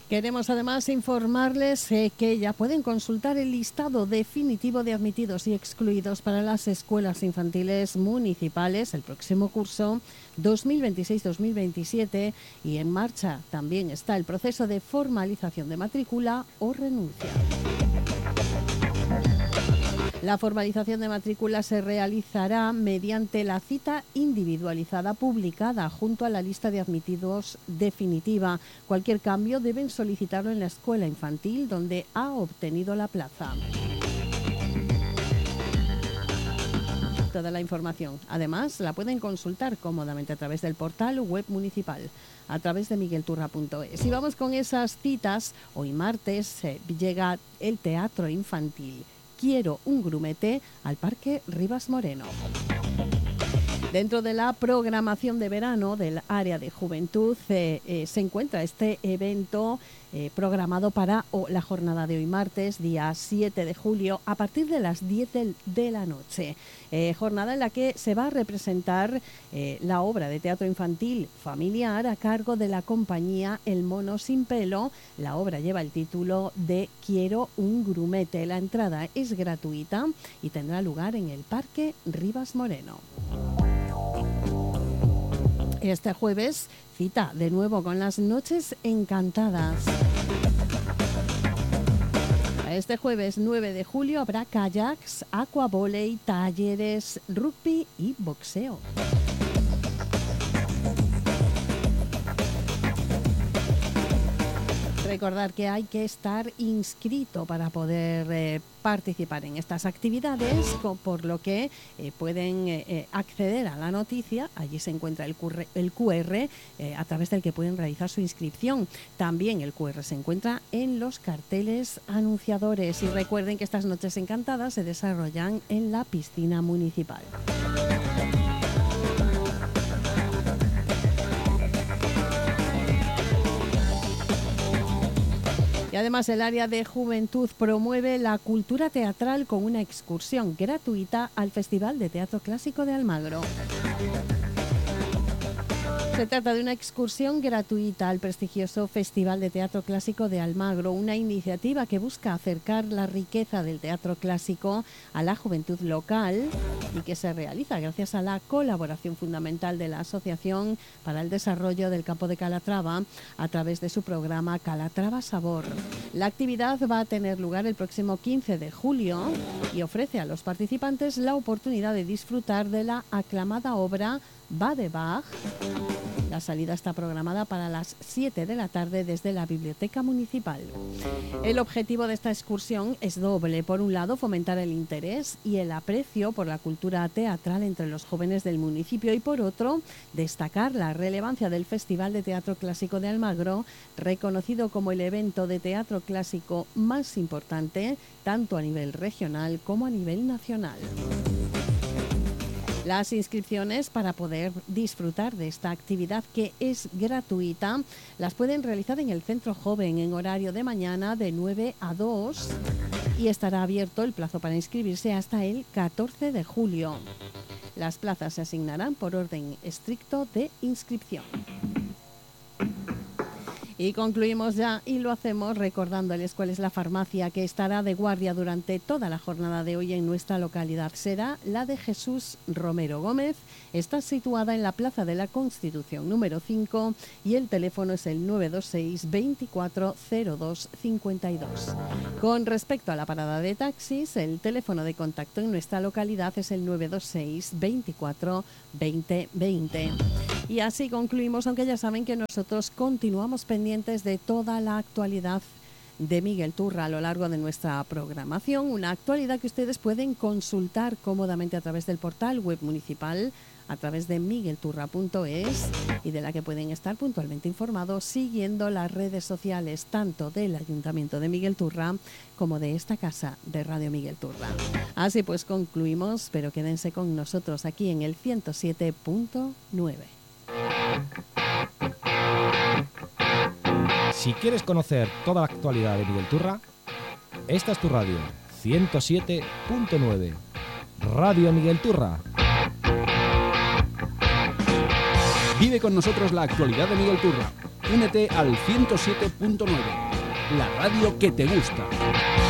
Queremos además informarles que ya pueden consultar el listado definitivo de admitidos y excluidos para las escuelas infantiles municipales el próximo curso 2026-2027 y en marcha también está el proceso de formalización de matrícula o renuncia. La formalización de matrícula se realizará mediante la cita individualizada publicada junto a la lista de admitidos definitiva. Cualquier cambio deben solicitarlo en la escuela infantil donde ha obtenido la plaza. Toda la información, además, la pueden consultar cómodamente a través del portal web municipal, a través de miguelturra.es. Y vamos con esas citas. Hoy martes llega el teatro infantil Quiero un grumete al Parque Rivas Moreno. Dentro de la programación de verano del área de juventud se encuentra este evento programado para la jornada de hoy martes, día 7 de julio, a partir de las 10 de la noche. Jornada en la que se va a representar la obra de teatro infantil familiar a cargo de la compañía El Mono Sin Pelo. La obra lleva el título de Quiero un grumete. La entrada es gratuita y tendrá lugar en el Parque Rivas Moreno. Este jueves, cita de nuevo con las Noches Encantadas. Este jueves 9 de julio habrá kayaks, aquavoley, talleres, rugby y boxeo. Recordar que hay que estar inscrito para poder participar en estas actividades, por lo que pueden acceder a la noticia. Allí se encuentra el QR a través del que pueden realizar su inscripción. También el QR se encuentra en los carteles anunciadores. Y recuerden que estas noches encantadas se desarrollan en la piscina municipal. Y además el área de juventud promueve la cultura teatral con una excursión gratuita al Festival de Teatro Clásico de Almagro. Se trata de una excursión gratuita al prestigioso Festival de Teatro Clásico de Almagro, una iniciativa que busca acercar la riqueza del teatro clásico a la juventud local y que se realiza gracias a la colaboración fundamental de la Asociación para el Desarrollo del Campo de Calatrava a través de su programa Calatrava Sabor. La actividad va a tener lugar el próximo 15 de julio y ofrece a los participantes la oportunidad de disfrutar de la aclamada obra de Bach. La salida está programada para las 7 de la tarde desde la Biblioteca Municipal. El objetivo de esta excursión es doble. Por un lado, fomentar el interés y el aprecio por la cultura teatral entre los jóvenes del municipio y por otro, destacar la relevancia del Festival de Teatro Clásico de Almagro, reconocido como el evento de teatro clásico más importante, tanto a nivel regional como a nivel nacional. Las inscripciones para poder disfrutar de esta actividad, que es gratuita, las pueden realizar en el Centro Joven en horario de mañana de 9 a 2 y estará abierto el plazo para inscribirse hasta el 14 de julio. Las plazas se asignarán por orden estricto de inscripción. Y concluimos ya, y lo hacemos recordándoles cuál es la farmacia que estará de guardia durante toda la jornada de hoy en nuestra localidad. Será la de Jesús Romero Gómez. Está situada en la Plaza de la Constitución número 5 y el teléfono es el 926 24 02 52. Con respecto a la parada de taxis, el teléfono de contacto en nuestra localidad es el 926 24 20 20. Y así concluimos, aunque ya saben que nosotros continuamos pendientes de toda la actualidad de Miguel Turra a lo largo de nuestra programación, una actualidad que ustedes pueden consultar cómodamente a través del portal web municipal, a través de miguelturra.es y de la que pueden estar puntualmente informados siguiendo las redes sociales tanto del Ayuntamiento de Miguel Turra como de esta casa de Radio Miguel Turra. Así pues concluimos, pero quédense con nosotros aquí en el 107.9. Si quieres conocer toda la actualidad de Miguel Turra, esta es tu radio, 107.9, Radio Miguel Turra. Vive con nosotros la actualidad de Miguel Turra. únete al 107.9, la radio que te gusta.